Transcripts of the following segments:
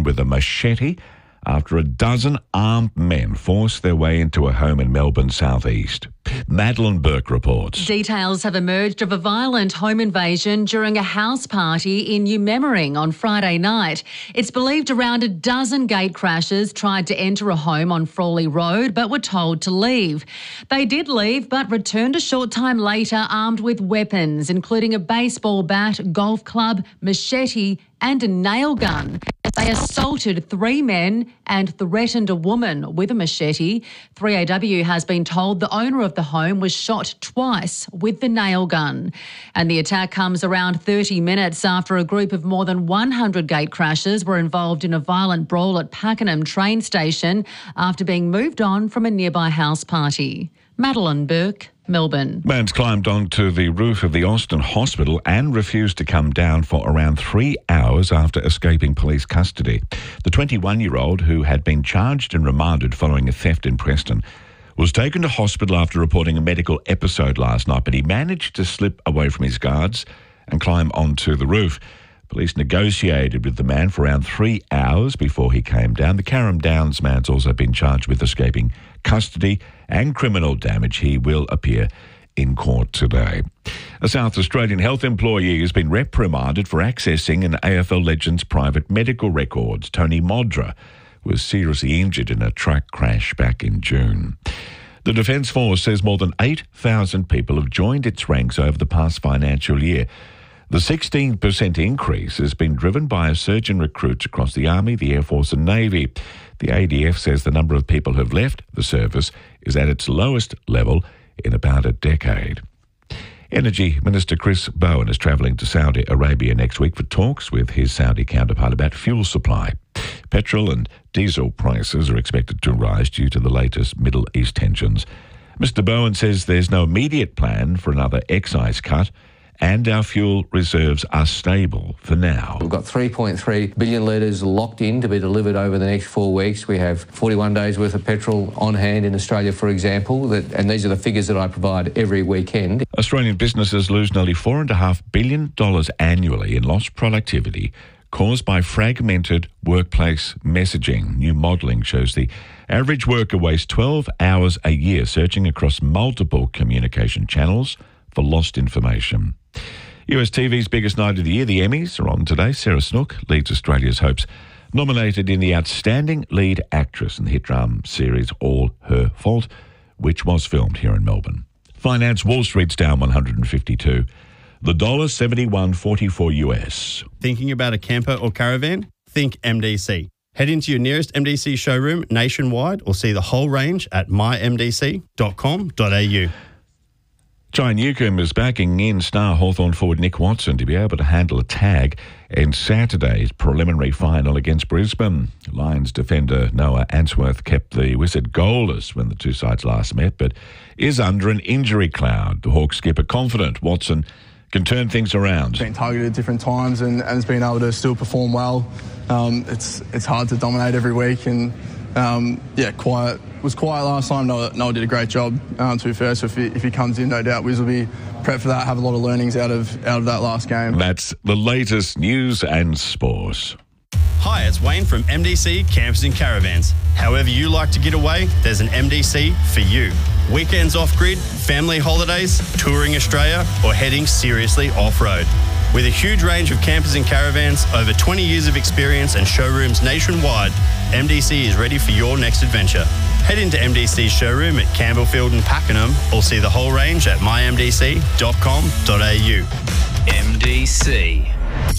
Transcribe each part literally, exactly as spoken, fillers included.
with a machete after a dozen armed men forced their way into a home in Melbourne southeast. Madeline Burke reports. Details have emerged of a violent home invasion during a house party in New Memmering on Friday night. It's believed around a dozen gate crashers tried to enter a home on Frawley Road but were told to leave. They did leave but returned a short time later armed with weapons, including a baseball bat, golf club, machete and a nail gun. They assaulted three men and threatened a woman with a machete. three A W has been told the owner of the home was shot twice with the nail gun. And the attack comes around thirty minutes after a group of more than one hundred gate crashers were involved in a violent brawl at Pakenham train station after being moved on from a nearby house party. Madeline Burke, Melbourne. Man's climbed onto the roof of the Austin Hospital and refused to come down for around three hours after escaping police custody. The twenty-one-year-old, who had been charged and remanded following a theft in Preston, was taken to hospital after reporting a medical episode last night, but he managed to slip away from his guards and climb onto the roof. Police negotiated with the man for around three hours before he came down. The Carrum Downs man's also been charged with escaping custody and criminal damage. He will appear in court today. A South Australian health employee has been reprimanded for accessing an A F L legend's private medical records. Tony Modra was seriously injured in a truck crash back in June. The Defence Force says more than eight thousand people have joined its ranks over the past financial year. The sixteen percent increase has been driven by a surge in recruits across the Army, the Air Force and Navy. The A D F says the number of people who have left the service is at its lowest level in about a decade. Energy Minister Chris Bowen is travelling to Saudi Arabia next week for talks with his Saudi counterpart about fuel supply. Petrol and diesel prices are expected to rise due to the latest Middle East tensions. Mister Bowen says there's no immediate plan for another excise cut, and our fuel reserves are stable for now. We've got three point three billion litres locked in to be delivered over the next four weeks. We have forty-one days worth of petrol on hand in Australia, for example, that, and these are the figures that I provide every weekend. Australian businesses lose nearly four point five billion dollars annually in lost productivity caused by fragmented workplace messaging. New modelling shows the average worker wastes twelve hours a year searching across multiple communication channels for lost information. U S T V's biggest night of the year, the Emmys, are on today. Sarah Snook leads Australia's hopes, nominated in the Outstanding Lead Actress in the hit drama series All Her Fault, which was filmed here in Melbourne. Finance, Wall Street's down one hundred fifty-two. The dollar seventy-one forty-four U S. Thinking about a camper or caravan? Think M D C. Head into your nearest M D C showroom nationwide or see the whole range at my m d c dot com dot a u. Jai Newcombe is backing in star Hawthorn forward Nick Watson to be able to handle a tag in Saturday's preliminary final against Brisbane. Lions defender Noah Answorth kept the Wizard goalless when the two sides last met, but is under an injury cloud. The Hawks skipper confident Watson can turn things around. Been targeted at different times and, and has been able to still perform well. Um, it's it's hard to dominate every week, and um, yeah, quiet. was quiet last time. Noah, Noah did a great job, um, to be fair. So if he, if he comes in, no doubt Wiz will be prepped for that, have a lot of learnings out of out of that last game. That's the latest news and sport. Hi, it's Wayne from M D C Campers and Caravans. However you like to get away, there's an M D C for you. Weekends off-grid, family holidays, touring Australia, or heading seriously off-road. With a huge range of campers and caravans, over twenty years of experience and showrooms nationwide, M D C is ready for your next adventure. Head into M D C's showroom at Campbellfield and Pakenham or see the whole range at my m d c dot com dot a u. M D C.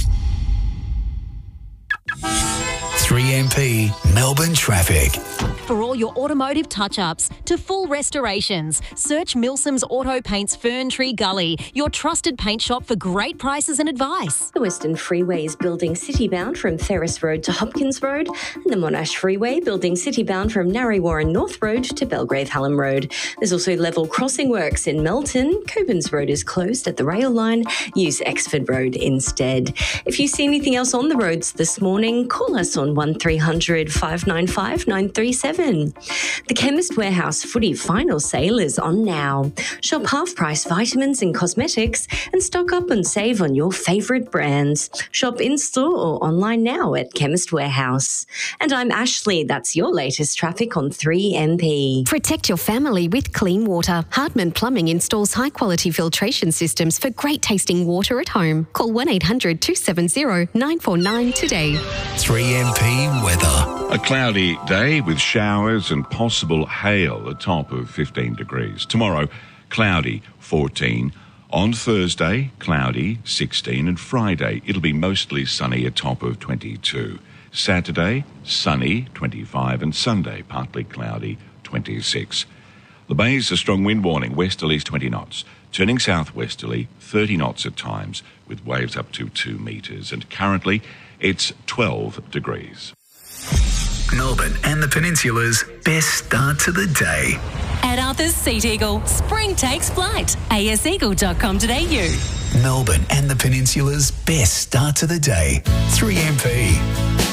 three M P Melbourne Traffic. For all your automotive touch-ups to full restorations, search Milsom's Auto Paints Ferntree Gully, your trusted paint shop for great prices and advice. The Western Freeway is building city-bound from Ferris Road to Hopkins Road, and the Monash Freeway building city-bound from Narre Warren North Road to Belgrave Hallam Road. There's also level crossing works in Melton. Cobens Road is closed at the rail line. Use Exford Road instead. If you see anything else on the roads this morning, call us on one three hundred five nine five nine three seven eleven. The Chemist Warehouse Footy Final Sale is on now. Shop half-price vitamins and cosmetics and stock up and save on your favourite brands. Shop in-store or online now at Chemist Warehouse. And I'm Ashley. That's your latest traffic on three M P. Protect your family with clean water. Hardman Plumbing installs high-quality filtration systems for great-tasting water at home. Call one eight hundred two seven zero nine four nine today. three M P weather. A cloudy day with showers and possible hail, a top of fifteen degrees. Tomorrow, cloudy, fourteen. On Thursday, cloudy, sixteen. And Friday, it'll be mostly sunny, a top of twenty-two. Saturday, sunny, twenty-five. And Sunday, partly cloudy, twenty-six. The Bay's a strong wind warning, westerlies twenty knots. Turning southwesterly, thirty knots at times, with waves up to two metres. And currently, it's twelve degrees. Melbourne and the Peninsula's best start to the day. At Arthur's Seat Eagle, spring takes flight. a s eagle dot com dot a u. Melbourne and the Peninsula's best start to the day. three M P.